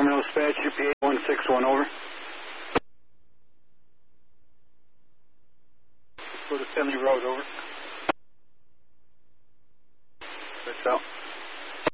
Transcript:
Terminal dispatch, UPA 161, over. Let's go to 70 Road, over. That's out.